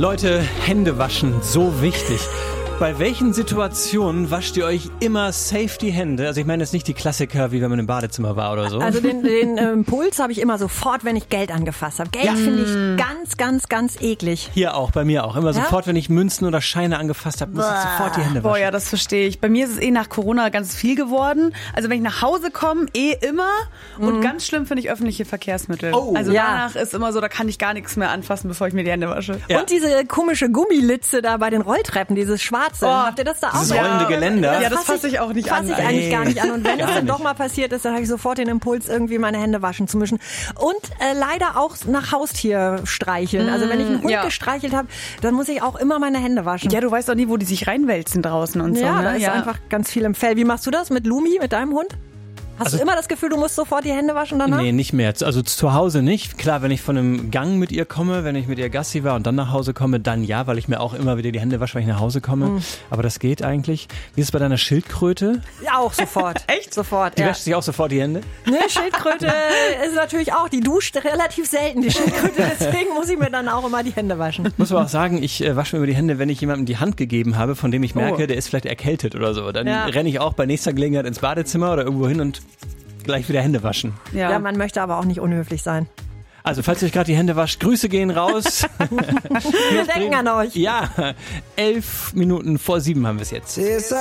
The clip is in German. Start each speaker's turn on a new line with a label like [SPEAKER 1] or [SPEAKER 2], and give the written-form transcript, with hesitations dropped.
[SPEAKER 1] Leute, Hände waschen, so wichtig. Bei welchen Situationen wascht ihr euch immer safe die Hände? Also ich meine jetzt nicht die Klassiker, wie wenn man im Badezimmer war oder so.
[SPEAKER 2] Also den Impuls habe ich immer sofort, wenn ich Geld angefasst habe. Geld finde ich ganz, ganz, ganz eklig.
[SPEAKER 1] Hier auch, bei mir auch. Immer sofort, wenn ich Münzen oder Scheine angefasst habe, muss ich sofort die Hände waschen.
[SPEAKER 3] Boah, ja, das verstehe ich. Bei mir ist es nach Corona ganz viel geworden. Also wenn ich nach Hause komme, immer. Und ganz schlimm finde ich öffentliche Verkehrsmittel.
[SPEAKER 1] Oh.
[SPEAKER 3] Also
[SPEAKER 2] Ja.
[SPEAKER 3] danach ist immer so, da kann ich gar nichts mehr anfassen, bevor ich mir die Hände wasche.
[SPEAKER 1] Ja.
[SPEAKER 2] Und diese komische Gummilitze da bei den Rolltreppen, dieses schwarze. Habt ihr das da auch?
[SPEAKER 1] Dieses rollende Geländer.
[SPEAKER 3] Ja, das fasse ich auch nicht an.
[SPEAKER 2] Fasse ich eigentlich gar nicht an. Und wenn es
[SPEAKER 1] Gar
[SPEAKER 2] dann
[SPEAKER 1] nicht.
[SPEAKER 2] doch mal passiert ist, dann habe ich sofort den Impuls, irgendwie meine Hände waschen zu müssen. Und leider auch nach Haustier streicheln. Also wenn ich einen Hund
[SPEAKER 3] ja.
[SPEAKER 2] gestreichelt habe, dann muss ich auch immer meine Hände waschen.
[SPEAKER 3] Ja, du weißt doch nie, wo die sich reinwälzen draußen und so.
[SPEAKER 2] Ja,
[SPEAKER 3] Ne?
[SPEAKER 2] da ist einfach ganz viel im Fell. Wie machst du das mit Lumi, mit deinem Hund? Hast du immer das Gefühl, du musst sofort die Hände waschen danach?
[SPEAKER 1] Nee, nicht mehr. Also zu Hause nicht. Klar, wenn ich von einem Gang mit ihr komme, wenn ich mit ihr Gassi war und dann nach Hause komme, dann ja, weil ich mir auch immer wieder die Hände wasche, wenn ich nach Hause komme. Aber das geht eigentlich. Wie ist es bei deiner Schildkröte?
[SPEAKER 2] Ja, auch sofort. Echt? Sofort,
[SPEAKER 1] Die
[SPEAKER 2] ja.
[SPEAKER 1] wäscht sich auch sofort die Hände?
[SPEAKER 2] Ne, Schildkröte ist natürlich auch, die duscht relativ selten, die Schildkröte. Deswegen muss ich mir dann auch immer die Hände waschen.
[SPEAKER 1] Muss aber auch sagen, ich wasche mir immer die Hände, wenn ich jemandem die Hand gegeben habe, von dem ich merke, der ist vielleicht erkältet oder so. Dann renne ich auch bei nächster Gelegenheit ins Badezimmer oder irgendwo hin und gleich wieder Hände waschen.
[SPEAKER 2] Ja, man möchte aber auch nicht unhöflich sein.
[SPEAKER 1] Also, falls ihr euch gerade die Hände wascht, Grüße gehen raus.
[SPEAKER 2] Wir denken an euch.
[SPEAKER 1] Ja, 11 Minuten vor 7 haben wir es jetzt.